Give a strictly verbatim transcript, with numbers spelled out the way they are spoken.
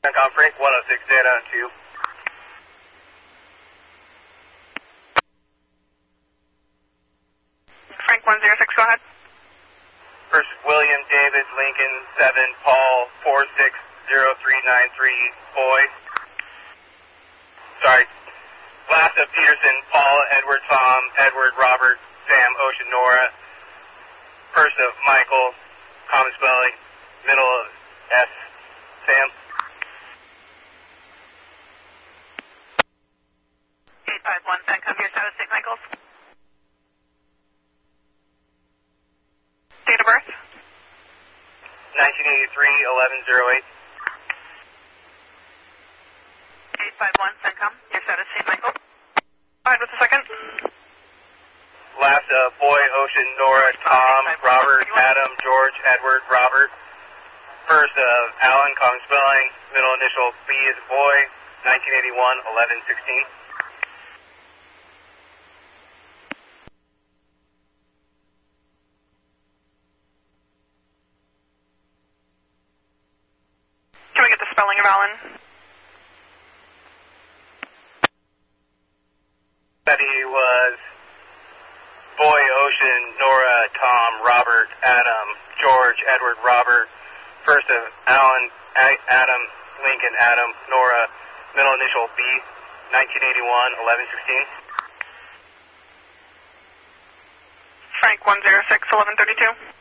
CENTCOM Frank one oh six data on two. Frank one oh six, go ahead. First William David Lincoln seven Paul four six zero three nine three boy. Sorry. Last of Peterson, Paul, Edward, Tom, Edward, Robert, Sam, Ocean, Nora. First of Michael, common spelling, middle of S, Sam. eight five one, CENTCOM, your status, Saint Michael's. Date of birth? nineteen eighty-three, eleven oh eight. eight five one, CENTCOM, your status, Saint Michael's. Go ahead with the second. Last uh, boy, Ocean, Nora, Tom, Robert, Adam, George, Edward, Robert. First of Alan, common spelling, middle initial B is boy, nineteen eighty-one, eleven sixteen. Can we get the spelling of Alan? Betty was boy, Ocean, Nora, Tom, Robert, Adam, George, Edward, Robert. First of Alan, A- Adam, Lincoln, Adam, Nora, middle initial B, nineteen eighty-one, eleven sixteen. Frank one oh six, eleven thirty-two.